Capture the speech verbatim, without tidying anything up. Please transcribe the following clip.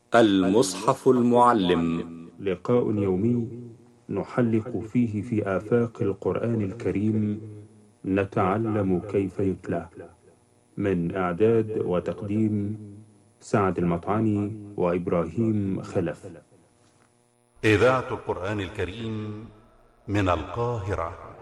المصحف المعلم. لقاء يومي نحلق فيه في آفاق القرآن الكريم، نتعلم كيف يتلى. من إعداد وتقديم سعد المطعني وإبراهيم خلف. إذاعة القرآن الكريم من القاهرة.